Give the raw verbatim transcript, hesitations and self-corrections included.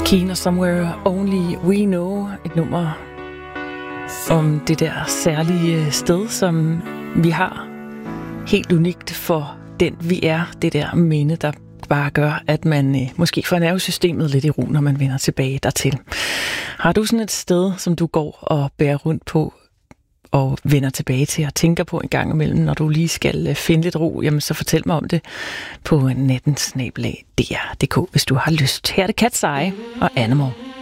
Keen og Somewhere Only We Know, et nummer om det der særlige sted, som vi har. Helt unikt for den vi er, det der minde, der bare gør, at man øh, måske får nervesystemet lidt i ro, når man vender tilbage dertil. Har du sådan et sted, som du går og bærer rundt på, og vender tilbage til og tænker på en gang imellem, når du lige skal finde lidt ro, jamen så fortæl mig om det på nattensnabelag punktum d r punktum d k, hvis du har lyst. Her er det Cat's Eye og Animal.